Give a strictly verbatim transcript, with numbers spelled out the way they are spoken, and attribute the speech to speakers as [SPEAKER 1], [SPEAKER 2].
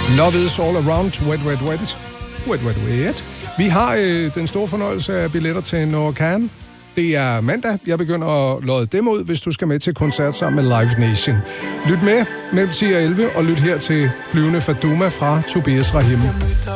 [SPEAKER 1] Love is all around, wet, wet, wet. Wet, wet, wet. Vi har øh, den store fornøjelse af billetter til Norcan. Det er mandag. Jeg begynder at lodde dem ud, hvis du skal med til koncert sammen med Live Nation. Lyt med mellem ti og elleve, og lyt her til Flyvende Faduma fra Tobias Rahim.